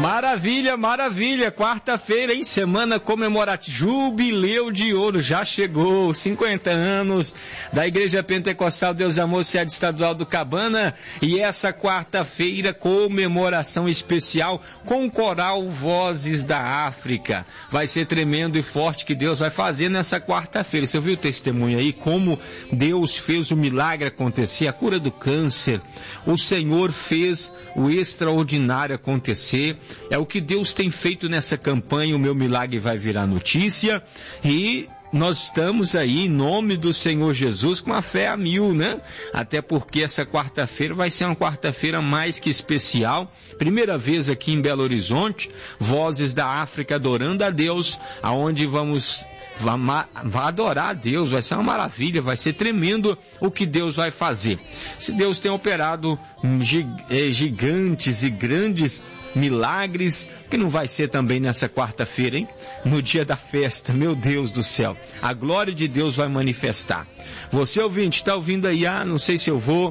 Maravilha, maravilha, quarta-feira, em semana comemorativa, Jubileu de Ouro, já chegou, 50 anos da Igreja Pentecostal Deus e Amor, sede estadual do Cabana, e essa quarta-feira, comemoração especial com o coral Vozes da África. Vai ser tremendo e forte que Deus vai fazer nessa quarta-feira. Você ouviu o testemunho aí, como Deus fez o milagre acontecer, a cura do câncer, o Senhor fez o extraordinário acontecer. É o que Deus tem feito nessa campanha, o meu milagre vai virar notícia, e nós estamos aí, em nome do Senhor Jesus, com a fé a mil, né? Até porque essa quarta-feira vai ser uma quarta-feira mais que especial, primeira vez aqui em Belo Horizonte, Vozes da África adorando a Deus, aonde vai adorar a Deus, vai ser uma maravilha, vai ser tremendo o que Deus vai fazer. Se Deus tem operado gigantes e grandes milagres, que não vai ser também nessa quarta-feira, hein? No dia da festa, meu Deus do céu, a glória de Deus vai manifestar. Você ouvinte, está ouvindo aí, não sei se eu vou,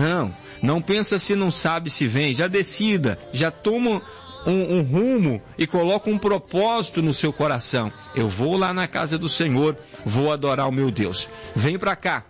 não pensa se não sabe se vem, já decida, já toma um rumo e coloca um propósito no seu coração. Eu vou lá na casa do Senhor, vou adorar o meu Deus. Vem pra cá,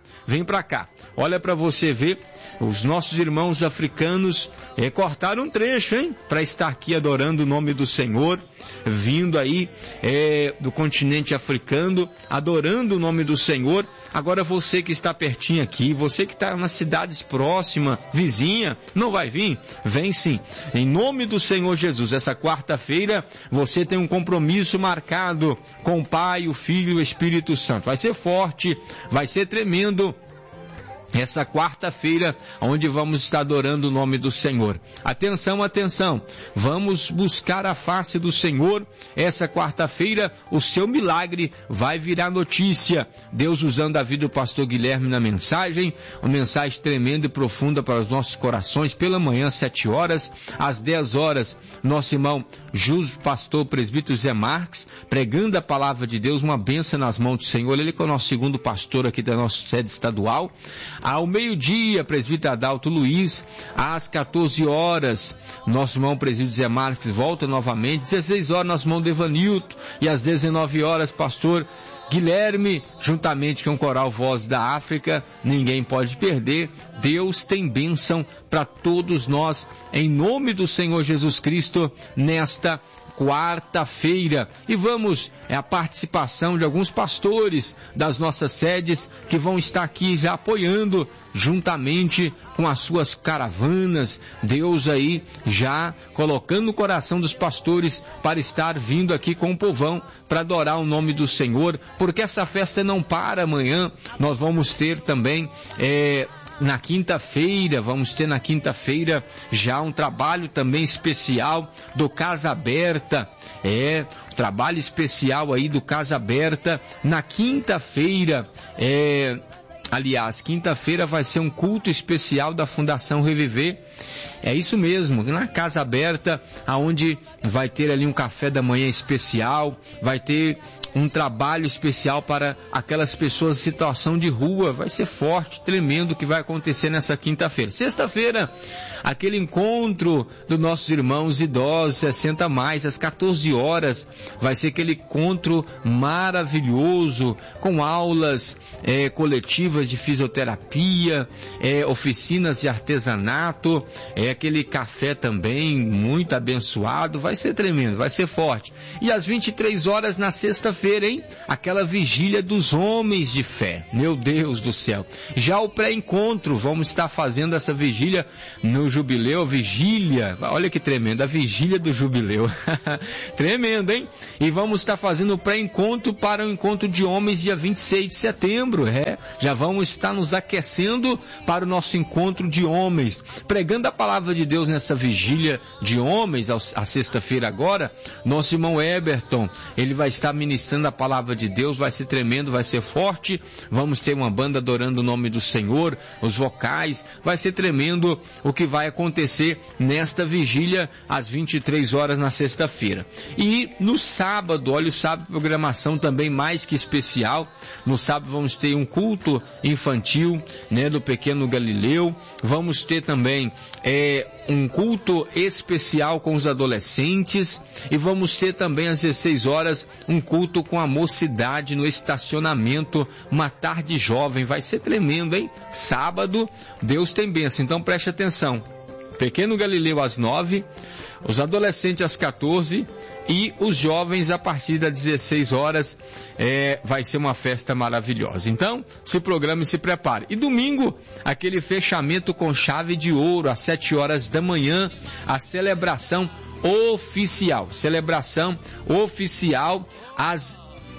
olha pra você ver, os nossos irmãos africanos cortaram um trecho, hein? Para estar aqui adorando o nome do Senhor, vindo aí do continente africano, adorando o nome do Senhor. Agora você que está pertinho aqui, você que está nas cidades próximas, vizinha, não vai vir? Vem sim, em nome do Senhor Jesus. Essa quarta-feira você tem um compromisso marcado com o Pai, o Filho e o Espírito Santo. Vai ser forte, vai ser tremendo essa quarta-feira, onde vamos estar adorando o nome do Senhor. Atenção, atenção, vamos buscar a face do Senhor. Essa quarta-feira, o seu milagre vai virar notícia. Deus usando a vida do pastor Guilherme na mensagem, uma mensagem tremenda e profunda para os nossos corações, pela manhã, 7 horas, às 10 horas, nosso irmão pastor presbítero Zé Marques, pregando a palavra de Deus, uma bênção nas mãos do Senhor. Ele que é o nosso segundo pastor aqui da nossa sede estadual. Ao meio-dia, presbítero Adalto Luiz, às 14 horas, nosso irmão presbítero Zé Marques volta novamente, 16 horas, nosso irmão Devanilton, e às 19 horas, pastor Guilherme, juntamente com o coral Voz da África. Ninguém pode perder. Deus tem bênção para todos nós, em nome do Senhor Jesus Cristo, nesta quarta-feira. E vamos, a participação de alguns pastores das nossas sedes que vão estar aqui já apoiando, juntamente com as suas caravanas. Deus aí já colocando no coração dos pastores para estar vindo aqui com o povão para adorar o nome do Senhor, porque essa festa não para amanhã. Nós vamos ter também na quinta-feira, já um trabalho também especial do Casa Aberta, trabalho especial aí do Casa Aberta, na quinta-feira, aliás, quinta-feira vai ser um culto especial da Fundação Reviver, é isso mesmo, na Casa Aberta, aonde vai ter ali um café da manhã especial, vai ter um trabalho especial para aquelas pessoas em situação de rua. Vai ser forte, tremendo o que vai acontecer nessa quinta-feira. Sexta-feira, aquele encontro dos nossos irmãos idosos, 60 mais, às 14 horas, vai ser aquele encontro maravilhoso, com aulas coletivas de fisioterapia, oficinas de artesanato, aquele café também muito abençoado. Vai ser tremendo, vai ser forte. E às 23 horas na sexta-feira, aquela vigília dos homens de fé, meu Deus do céu. Já o pré-encontro, vamos estar fazendo essa vigília no Jubileu, olha que tremendo, a vigília do Jubileu, tremendo, hein? E vamos estar fazendo o pré-encontro para o encontro de homens dia 26 de setembro, já vamos estar nos aquecendo para o nosso encontro de homens, pregando a palavra de Deus nessa vigília de homens, a sexta-feira agora, nosso irmão Eberton, ele vai estar ministrando a palavra de Deus, vai ser tremendo, vai ser forte. Vamos ter uma banda adorando o nome do Senhor, os vocais, vai ser tremendo o que vai acontecer nesta vigília às 23 horas na sexta-feira. E no sábado, olha o sábado, programação também mais que especial. No sábado vamos ter um culto infantil, né, do Pequeno Galileu. Vamos ter também um culto especial com os adolescentes e vamos ter também às 16 horas um culto com a mocidade no estacionamento, uma tarde jovem. Vai ser tremendo, hein? Sábado, Deus tem bênção, então preste atenção. Pequeno Galileu às 9, os adolescentes às 14 e os jovens a partir das 16 horas. Vai ser uma festa maravilhosa. Então, se programe e se prepare. E domingo, aquele fechamento com chave de ouro às 7 horas da manhã, a celebração oficial. Celebração oficial às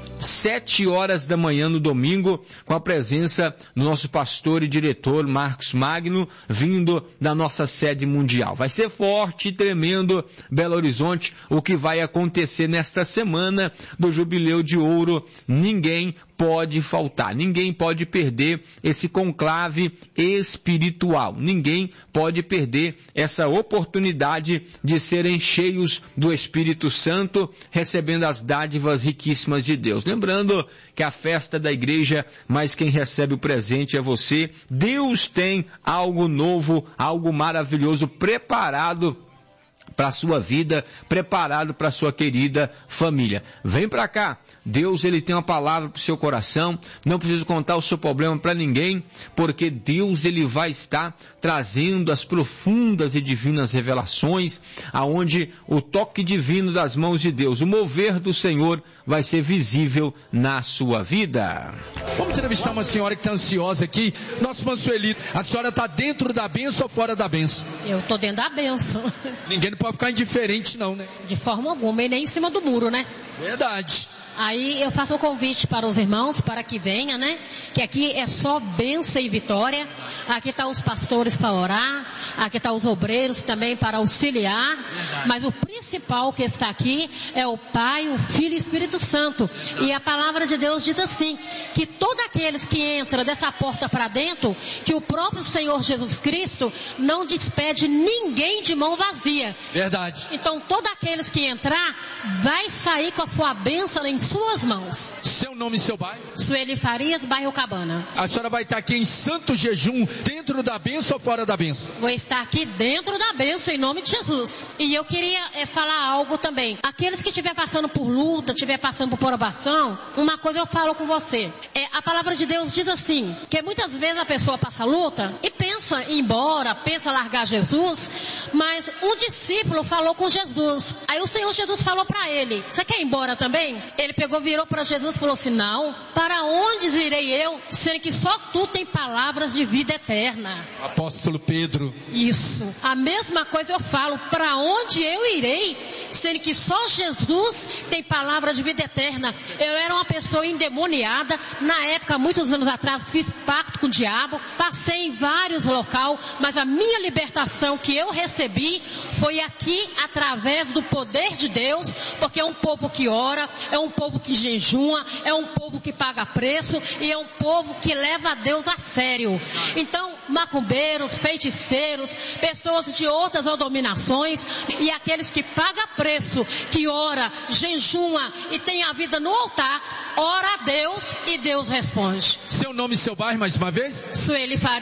7 horas da manhã no domingo, com a presença do nosso pastor e diretor Marcos Magno, vindo da nossa sede mundial. Vai ser forte e tremendo, Belo Horizonte, o que vai acontecer nesta semana do Jubileu de Ouro. Ninguém pode faltar, ninguém pode perder esse conclave espiritual, ninguém pode perder essa oportunidade de serem cheios do Espírito Santo, recebendo as dádivas riquíssimas de Deus. Lembrando que a festa da igreja, mas quem recebe o presente é você. Deus tem algo novo, algo maravilhoso preparado para a sua vida, preparado para a sua querida família. Vem para cá. Deus, ele tem uma palavra para o seu coração. Não precisa contar o seu problema para ninguém, porque Deus, ele vai estar trazendo as profundas e divinas revelações, aonde o toque divino das mãos de Deus, o mover do Senhor vai ser visível na sua vida. Vamos entrevistar uma senhora que está ansiosa aqui. Nosso Mansueli, a senhora está dentro da bênção ou fora da bênção? Eu estou dentro da bênção. Ninguém pode ficar indiferente não, né? De forma alguma, e nem em cima do muro, né? Verdade. Aí eu faço um convite para os irmãos, para que venham, né? Que aqui é só bênção e vitória. Aqui estão os pastores para orar. Aqui estão os obreiros também para auxiliar. Verdade. Mas o principal que está aqui é o Pai, o Filho e o Espírito Santo. E a palavra de Deus diz assim, que todos aqueles que entram dessa porta para dentro, que o próprio Senhor Jesus Cristo não despede ninguém de mão vazia. Verdade. Então todos aqueles que entrar, vai sair com a sua bênção em suas mãos. Seu nome e seu bairro? Sueli Farias, bairro Cabana. A senhora vai estar aqui em santo jejum, dentro da bênção ou fora da bênção? Vou estar aqui dentro da bênção, em nome de Jesus. E eu queria falar algo também. Aqueles que estiver passando por luta, estiver passando por provação, uma coisa eu falo com você. A palavra de Deus diz assim, que muitas vezes a pessoa passa luta e pensa em ir embora, pensa em largar Jesus, mas um discípulo falou com Jesus. Aí o Senhor Jesus falou para ele, você quer ir embora também? Ele pegou, virou para Jesus e falou assim, não, para onde irei eu, sendo que só tu tem palavras de vida eterna. Apóstolo Pedro. Isso, a mesma coisa eu falo, para onde eu irei, sendo que só Jesus tem palavra de vida eterna. Eu era uma pessoa endemoniada, na época, muitos anos atrás, fiz pacto com o diabo, passei em vários locais, mas a minha libertação que eu recebi foi aqui, através do poder de Deus, porque é um povo que ora, é um povo que jejua, é um povo que paga preço e é um povo que leva a Deus a sério. Então, macumbeiros, feiticeiros, pessoas de outras denominações e aqueles que pagam preço, que ora, jejua e tem a vida no altar, ora a Deus e Deus responde. Seu nome e seu bairro mais uma vez? Sueli Farias.